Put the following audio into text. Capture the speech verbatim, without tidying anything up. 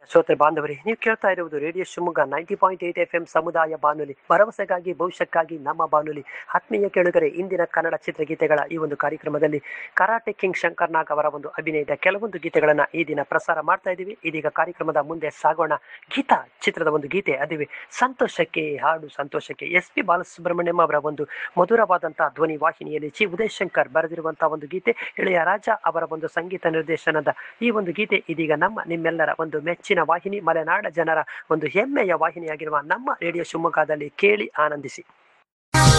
ಶ್ರೋತೃ ಬಾಂಧವರೇ, ನೀವು ಕೇಳ್ತಾ ಇರುವುದು radio Shivamogga ninety point eight F M ಸಮುದಾಯ ಬಾನುಲಿ, ಭರವಸೆಗಾಗಿ ಭವಿಷ್ಯಕ್ಕಾಗಿ ನಮ್ಮ ಬಾನುಲಿ. ಆತ್ಮೀಯ ಕೇಳುಗರೆ, ಇಂದಿನ ಕನ್ನಡ ಚಿತ್ರಗೀತೆಗಳ ಈ ಒಂದು ಕಾರ್ಯಕ್ರಮದಲ್ಲಿ ಕರಾಟೆ ಕಿಂಗ್ ಶಂಕರ್ ನಾಗ್ ಅವರ ಒಂದು ಅಭಿನಯದ ಕೆಲವೊಂದು ಗೀತೆಗಳನ್ನ ಈ ದಿನ ಪ್ರಸಾರ ಮಾಡ್ತಾ ಇದ್ದೀವಿ. ಇದೀಗ ಕಾರ್ಯಕ್ರಮದ ಮುಂದೆ ಸಾಗೋಣ. ಗೀತಾ ಚಿತ್ರದ ಒಂದು ಗೀತೆ, ಅದುವೇ ಸಂತೋಷಕ್ಕೆ ಹಾಡು ಸಂತೋಷಕ್ಕೆ. ಎಸ್ ಪಿ ಬಾಲಸುಬ್ರಹ್ಮಣ್ಯಂ ಅವರ ಒಂದು ಮಧುರವಾದಂತಹ ಧ್ವನಿ ವಾಹಿನಿಯಲ್ಲಿ ಚಿ ಉದಯ್ ಶಂಕರ್ ಬರೆದಿರುವಂತಹ ಒಂದು ಗೀತೆ, ಇಳೆಯರಾಜ ಅವರ ಒಂದು ಸಂಗೀತ ನಿರ್ದೇಶನದ ಈ ಒಂದು ಗೀತೆ ಇದೀಗ ನಮ್ಮ ನಿಮ್ಮೆಲ್ಲರ ಒಂದು ಮೆಚ್ಚಿನ ವಾಹಿನಿ, ಮಲೆನಾಡ ಜನರ ಒಂದು ಹೆಮ್ಮೆಯ ವಾಹಿನಿಯಾಗಿರುವ ನಮ್ಮ ರೇಡಿಯೋ ಶಿವಮೊಗ್ಗದಲ್ಲಿ ಕೇಳಿ ಆನಂದಿಸಿ.